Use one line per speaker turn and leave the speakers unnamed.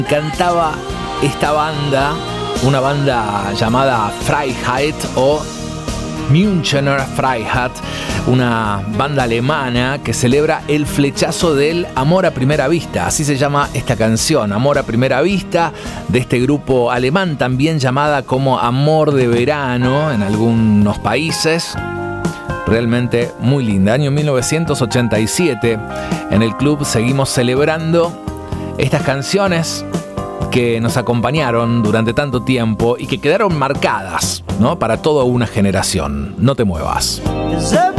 Cantaba esta banda, una banda llamada Freiheit o Münchener Freiheit, una banda alemana que celebra el flechazo del amor a primera vista. Así se llama esta canción, Amor a primera vista, de este grupo alemán, también llamada como Amor de verano en algunos países. Realmente muy linda. Año 1987, en el club seguimos celebrando estas canciones que nos acompañaron durante tanto tiempo y que quedaron marcadas, ¿no? Para toda una generación. No te muevas.